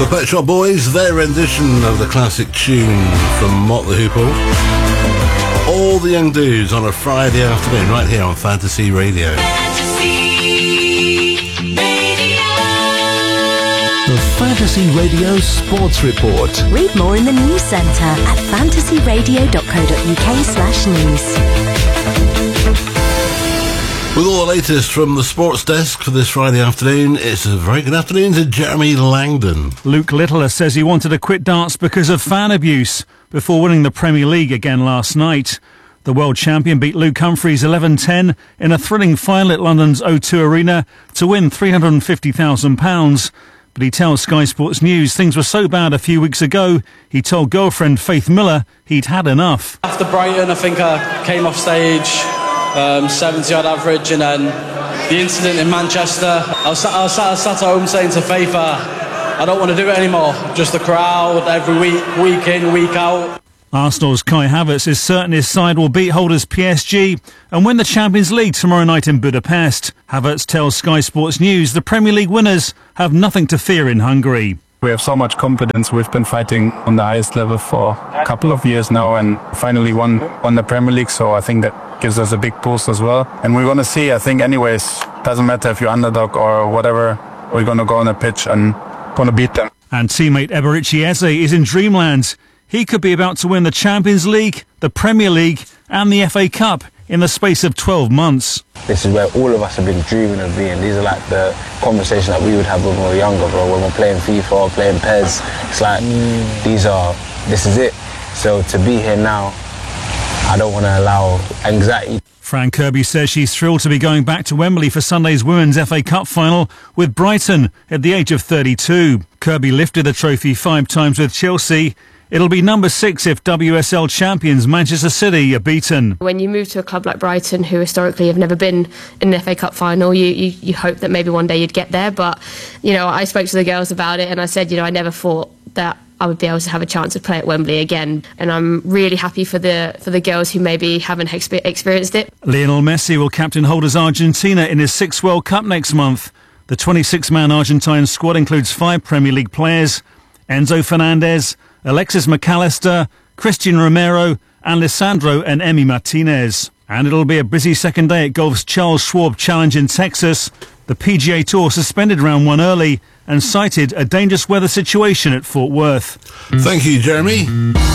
The Pet Shop Boys, their rendition of the classic tune from Mott the Hoople. All the young dudes on a Friday afternoon right here on Fantasy Radio. The Fantasy Radio Sports Report. Read more in the news centre at fantasyradio.co.uk/news. With all the latest from the sports desk for this Friday afternoon, it's a very good afternoon to Jeremy Langdon. Luke Littler says he wanted to quit darts because of fan abuse before winning the Premier League again last night. The world champion beat Luke Humphries 11-10 in a thrilling final at London's O2 Arena to win £350,000. But he tells Sky Sports News things were so bad a few weeks ago, he told girlfriend Faith Miller he'd had enough. After Brighton, I think I came off stage, 70-odd average, and then the incident in Manchester, I was sat at home saying to Faith, I don't want to do it anymore. Just the crowd, every week in, week out. Arsenal's Kai Havertz is certain his side will beat holders PSG and win the Champions League tomorrow night in Budapest. Havertz tells Sky Sports News the Premier League winners have nothing to fear in Hungary. We have so much confidence. We've been fighting on the highest level for a couple of years now and finally won the Premier League, so I think that gives us a big boost as well. And we're going to see, I think anyways, doesn't matter if you're underdog or whatever, we're going to go on the pitch and going to beat them. And teammate Eberechi Eze is in dreamland. He could be about to win the Champions League, the Premier League and the FA Cup in the space of 12 months. This is where all of us have been dreaming of being. These are like the conversations that we would have when we were younger, bro. When we're playing FIFA or playing PES, it's like, this is it. So to be here now, I don't want to allow anxiety. Fran Kirby says she's thrilled to be going back to Wembley for Sunday's Women's FA Cup final with Brighton at the age of 32. Kirby lifted the trophy 5 times with Chelsea. It'll be number 6 if WSL champions Manchester City are beaten. When you move to a club like Brighton, who historically have never been in an FA Cup final, you hope that maybe one day you'd get there. But, I spoke to the girls about it and I said, I never thought that I would be able to have a chance to play at Wembley again. And I'm really happy for the girls who maybe haven't experienced it. Lionel Messi will captain holders Argentina in his 6th World Cup next month. The 26-man Argentine squad includes 5 Premier League players: Enzo Fernandez, Alexis McAllister, Christian Romero and Lisandro and Emi Martinez. And it'll be a busy second day at golf's Charles Schwab Challenge in Texas. The PGA Tour suspended round 1 early and cited a dangerous weather situation at Fort Worth. Thank you, Jeremy.